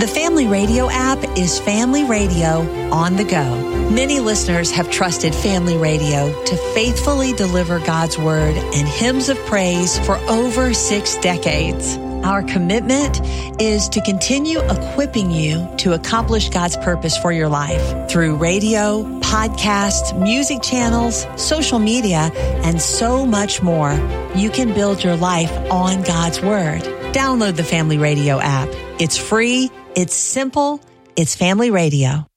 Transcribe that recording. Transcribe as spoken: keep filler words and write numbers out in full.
The Family Radio app is Family Radio on the go. Many listeners have trusted Family Radio to faithfully deliver God's Word and hymns of praise for over six decades. Our commitment is to continue equipping you to accomplish God's purpose for your life through radio, podcasts, music channels, social media, and so much more. You can build your life on God's Word. Download the Family Radio app. It's free, it's simple, it's Family Radio.